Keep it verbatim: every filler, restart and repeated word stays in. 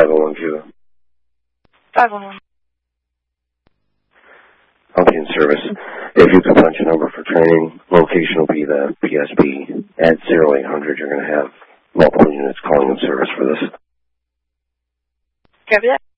five oh one Cuba. five oh one. I'll be in service. If you can punch a number for training, location will be the P S B. At zero eight hundred, you're going to have multiple units calling in service for this. Copy that.